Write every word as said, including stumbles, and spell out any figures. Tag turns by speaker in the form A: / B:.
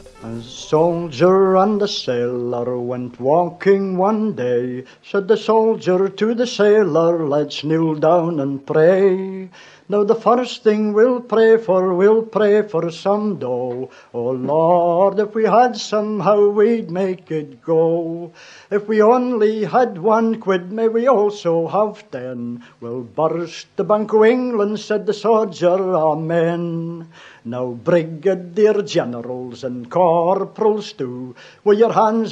A: A soldier and a sailor went walking one day. Said the soldier to the sailor, let's kneel down and pray. Now the first thing we'll pray for, we'll pray for some dough. Oh Lord, if we had somehow we'd make it go. If we only had one quid, may we also have ten. We'll burst the Bank of England, said the soldier, amen. Now brigadier generals and corporals too, with your hands